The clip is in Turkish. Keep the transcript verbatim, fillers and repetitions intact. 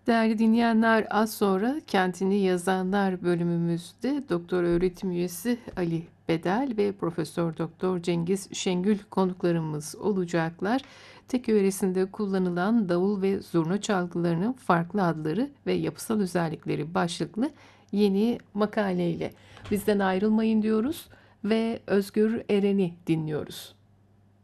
Değerli dinleyenler, az sonra Kendini Yazanlar bölümümüzde doktor öğretim üyesi Ali Bedel ve Profesör Doktor Cengiz Şengül konuklarımız olacaklar. Tek yöresinde kullanılan davul ve zurna çalgılarının farklı adları ve yapısal özellikleri başlıklı yeni makaleyle bizden ayrılmayın diyoruz ve Özgür Eren'i dinliyoruz.